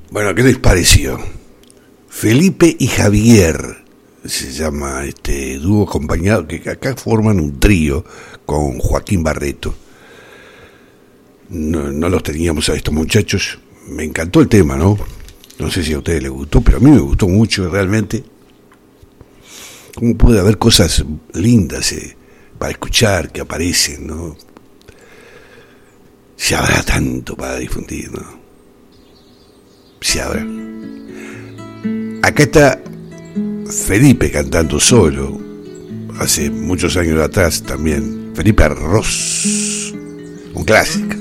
Bueno, ¿qué les pareció? Felipe y Javier se llama este dúo acompañado, que acá forman un trío con Joaquín Barreto. No los teníamos a estos muchachos. Me encantó el tema, ¿no? No sé si a ustedes les gustó, pero a mí me gustó mucho realmente. ¿Cómo puede haber cosas lindas para escuchar que aparecen, ¿no? Se habrá tanto para difundir, ¿no? Se habrá. Acá está Felipe cantando solo, hace muchos años atrás también. Felipe Arroz, un clásico.